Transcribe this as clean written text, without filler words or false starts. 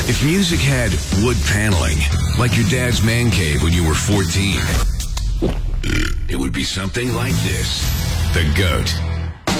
If music had wood paneling, like your dad's man cave when you were 14, it would be something like this. The GOAT.